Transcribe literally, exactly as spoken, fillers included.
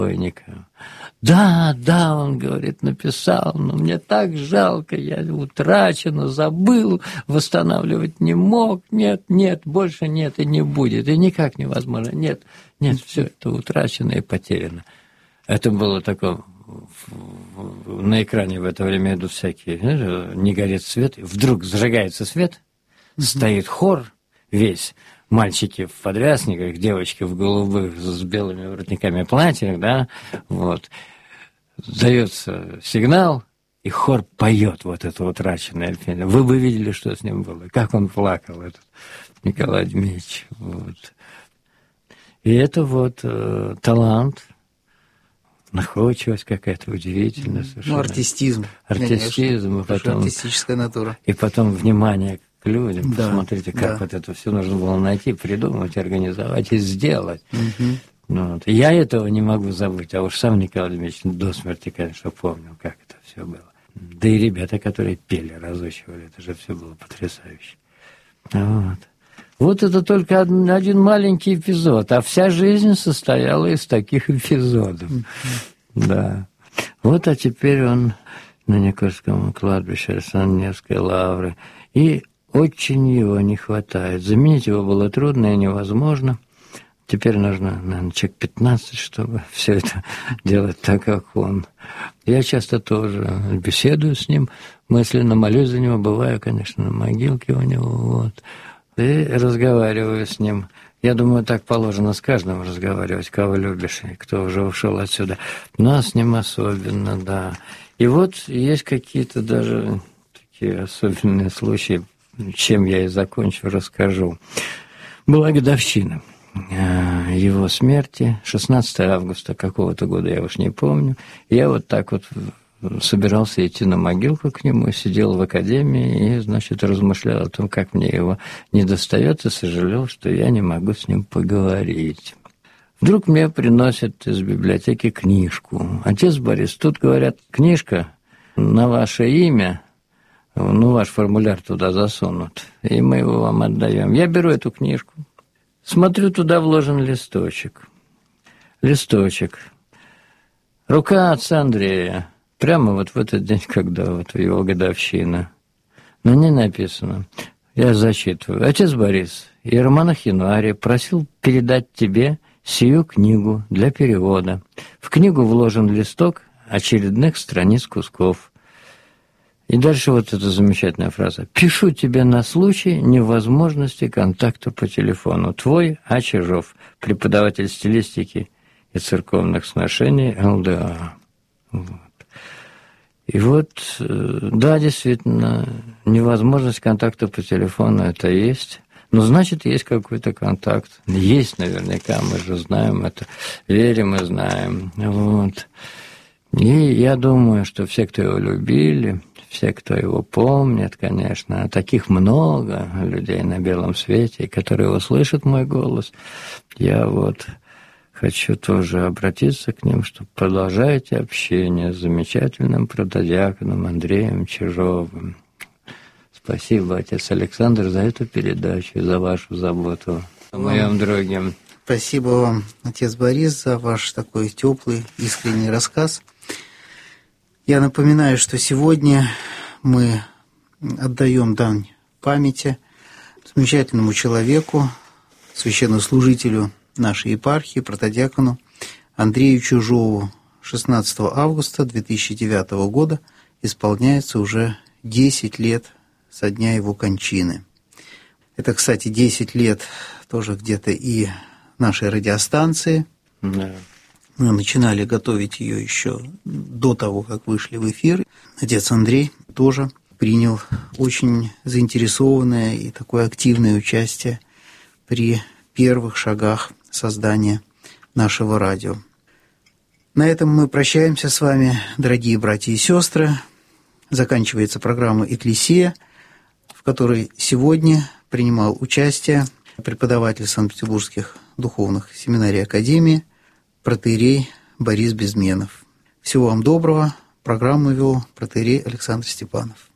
покойника. Да, да, он говорит, написал, но мне так жалко, я утрачено, забыл, восстанавливать не мог, нет, нет, больше нет и не будет, и никак невозможно, нет, нет, все это утрачено и потеряно. Это было такое, на экране в это время идут всякие, знаешь, не горит свет, вдруг зажигается свет, стоит хор весь, мальчики в подвязниках, девочки в голубых с белыми воротниками платьях, да, вот. Дается сигнал, и хор поет вот это утраченное пение. Вы бы видели, что с ним было, как он плакал, этот Николай Дмитриевич. Вот. И это вот э, талант, находчивость какая-то удивительная совершенно. Ну, артистизм. Артистизм, и потом, артистическая натура. И потом внимание к людям. Да, посмотрите, как да. вот это все нужно было найти, придумать, организовать и сделать. Угу. Ну, вот. Я этого не могу забыть, а уж сам Николай Дмитриевич до смерти, конечно, помнил, как это все было. Да и ребята, которые пели, разучивали, это же все было потрясающе. Вот. Вот это только один маленький эпизод, а вся жизнь состояла из таких эпизодов. Mm-hmm. Да. Вот, а теперь он на Никольском кладбище Александро-Невской лавры, и очень его не хватает. Заменить его было трудно и невозможно. Теперь нужно, наверное, человек пятнадцать, чтобы все это делать так, как он. Я часто тоже беседую с ним, мысленно молюсь за него, бываю, конечно, на могилке у него, вот, и разговариваю с ним. Я думаю, так положено с каждым разговаривать, кого любишь, и кто уже ушел отсюда. Но с ним особенно, да. И вот есть какие-то даже такие особенные случаи, чем я и закончу, расскажу. Была годовщина его смерти, шестнадцатого августа какого-то года, я уж не помню. Я вот так вот собирался идти на могилку к нему, сидел в академии и, значит, размышлял о том, как мне его недостает, и сожалел, что я не могу с ним поговорить. Вдруг мне приносят из библиотеки книжку. Отец Борис, тут, говорят, книжка на ваше имя, ну, ваш формуляр туда засунут, и мы его вам отдаем. Я беру эту книжку. Смотрю, туда вложен листочек. Листочек. Рука отца Андрея. Прямо вот в этот день, когда вот его годовщина. На ней написано. Я зачитываю. Отец Борис, иеромонах Януарий просил передать тебе сию книгу для перевода. В книгу вложен листок очередных страниц кусков. И дальше вот эта замечательная фраза. «Пишу тебе на случай невозможности контакта по телефону. Твой А. Чижов, преподаватель стилистики и церковных сношений эл дэ а». Вот. И вот, да, действительно, невозможность контакта по телефону – это есть. Но значит, есть какой-то контакт. Есть наверняка, мы же знаем это, верим и знаем. Вот. И я думаю, что все, кто его любили, все, кто его помнит, конечно, таких много людей на белом свете, которые услышат мой голос. Я вот хочу тоже обратиться к ним, что продолжайте общение с замечательным протодиаконом Андреем Чижовым. Спасибо, отец Александр, за эту передачу и за вашу заботу о моем друге. Спасибо вам, отец Борис, за ваш такой теплый, искренний рассказ. Я напоминаю, что сегодня мы отдаем дань памяти замечательному человеку, священнослужителю нашей епархии, протодиакону Андрею Чижову. шестнадцатого августа две тысячи девятого года исполняется уже десять лет со дня его кончины. Это, кстати, десять лет тоже где-то и нашей радиостанции. Да. Мы начинали готовить ее еще до того, как вышли в эфир. Отец Андрей тоже принял очень заинтересованное и такое активное участие при первых шагах создания нашего радио. На этом мы прощаемся с вами, дорогие братья и сестры. Заканчивается программа «Экклесия», в которой сегодня принимал участие преподаватель Санкт-Петербургских духовных семинарий Академии протоиерей Борис Безменов. Всего вам доброго. Программу вел протоиерей Александр Степанов.